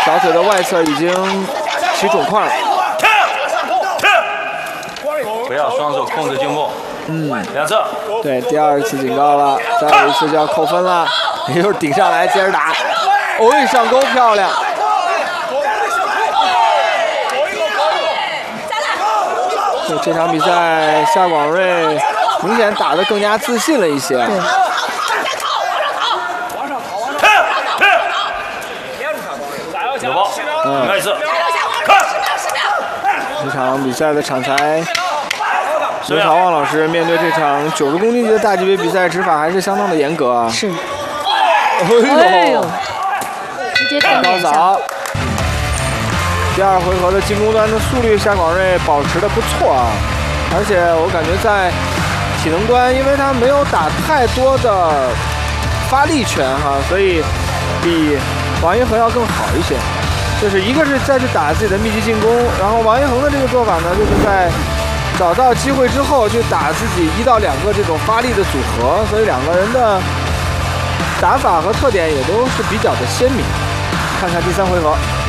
小腿的外侧已经起肿块了。 不要双手控制胸部。两侧。 对，第2次警告了，再有一次就要扣分了。也就是顶上来接着打，哦，上勾漂亮。对，这场比赛夏广瑞明显打得更加自信了一些。 对。 有包，再一次，看。 这场比赛的场裁刘朝旺老师面对这场90公斤级的大级别比赛，执法还是相当的严格啊。 是。 哎呦， 直接正面上。第2回合的进攻端的速率，夏广瑞保持的不错啊，而且我感觉在体能端，因为他没有打太多的发力拳哈，所以比王一恒要更好一些。就是一个是再去打自己的密集进攻，然后王一恒的这个做法呢，就是在找到机会之后去打自己1到2个这种发力的组合，所以2个人的打法和特点也都是比较的鲜明。看看第3回合。